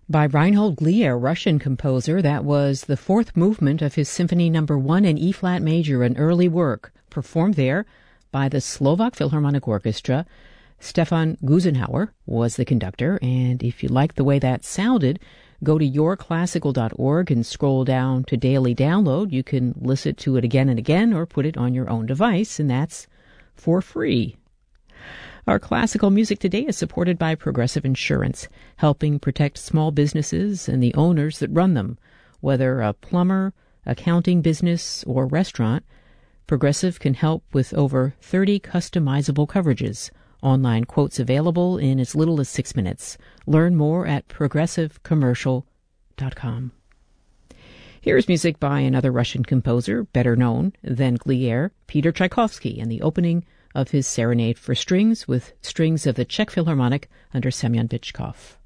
By Reinhold Glier, Russian composer. That was the fourth movement of his Symphony No. 1 in E-flat major, an early work, performed there by the Slovak Philharmonic Orchestra. Stefan Gusenhauer was the conductor, and if you like the way that sounded, go to yourclassical.org and scroll down to Daily Download. You can listen to it again and again or put it on your own device, and that's for free. Our classical music today is supported by Progressive Insurance, helping protect small businesses and the owners that run them. Whether a plumber, accounting business, or restaurant, Progressive can help with over 30 customizable coverages. Online quotes available in as little as 6 minutes. Learn more at progressivecommercial.com. Here's music by another Russian composer, better known than Glier, Peter Tchaikovsky, and the opening of his Serenade for Strings with strings of the Czech Philharmonic under Semyon Bychkov.